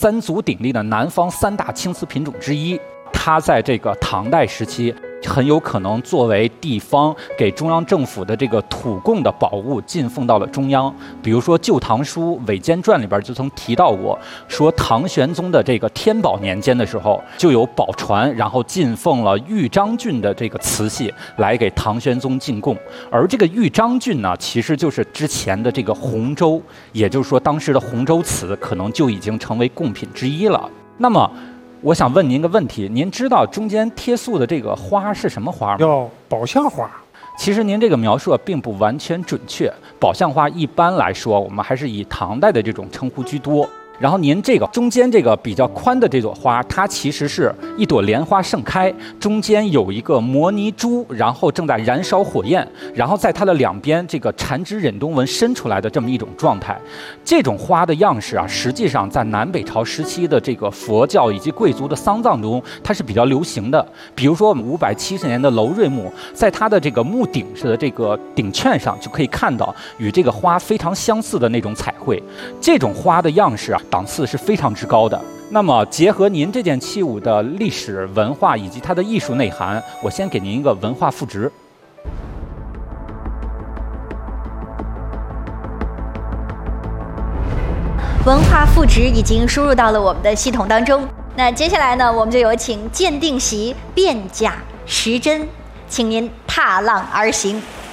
三足鼎立的南方三大青瓷品种之一。它在这个唐代时期，很有可能作为地方给中央政府的这个土贡的宝物进奉到了中央。比如说《旧唐书·伪监传》里边就曾提到过，说唐玄宗的这个天宝年间的时候，就有宝船，然后进奉了豫章郡的这个瓷器来给唐玄宗进贡。而这个豫章郡呢，其实就是之前的这个洪州，也就是说当时的洪州瓷可能就已经成为贡品之一了。那么我想问您一个问题，您知道中间贴塑的这个花是什么花吗？ 叫宝相花。 其实您这个描述并不完全准确，宝相花一般来说，我们还是以唐代的这种称呼居多。然后您这个中间这个比较宽的这朵花，它其实是一朵莲花盛开，中间有一个摩尼珠，然后正在燃烧火焰，然后在它的两边这个缠枝忍冬纹伸出来的这么一种状态。这种花的样式啊，实际上在南北朝时期的这个佛教以及贵族的丧葬中，它是比较流行的。比如说我们570年的楼瑞墓，在它的这个墓顶上的这个顶券上就可以看到与这个花非常相似的那种彩绘。这种花的样式啊，档次是非常之高的。那么结合您这件器物的历史文化以及它的艺术内涵，我先给您一个文化赋值。 文化赋值已经输入到了我们的系统当中。那接下来呢，我们就有请鉴定席辨假识真，请您踏浪而行。